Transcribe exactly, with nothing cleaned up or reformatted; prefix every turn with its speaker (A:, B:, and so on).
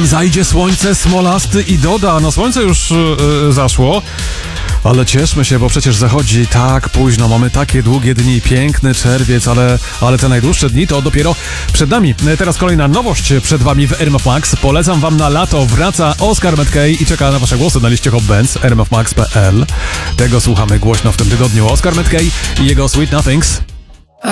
A: Zanim zajdzie słońce smolasty i doda, no słońce już yy, zaszło, ale cieszmy się, bo przecież zachodzi tak późno, mamy takie długie dni, piękny czerwiec, ale, ale te najdłuższe dni to dopiero przed nami. Teraz kolejna nowość przed wami w R M F Max. Polecam wam na lato, wraca Oscar Mackay i czeka na wasze głosy na liście Hot Bands r m f max kropka p l. Tego słuchamy głośno w tym tygodniu. Oscar Mackay i jego Sweet Nothings.